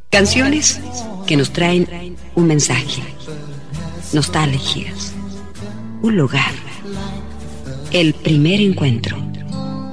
Canciones que nos traen un mensaje, nostalgias, un lugar, el primer encuentro.